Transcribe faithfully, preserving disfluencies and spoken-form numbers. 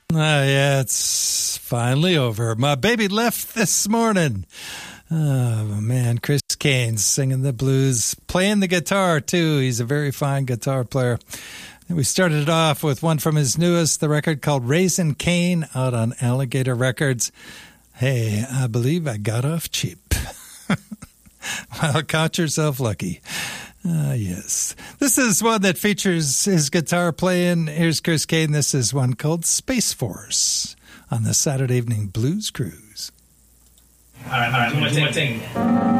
Uh, yeah, it's finally over. My baby left this morning. Oh, man, Chris Kane's singing the blues, playing the guitar, too. He's a very fine guitar player. We started it off with one from his newest, the record called Raising Cane, out on Alligator Records. Hey, I believe I got off cheap. Well, count yourself lucky. Ah, uh, yes. This is one that features his guitar playing. Here's Chris Kane. This is one called Space Force on the Saturday Evening Blues Cruise. All right, all right, one more thing.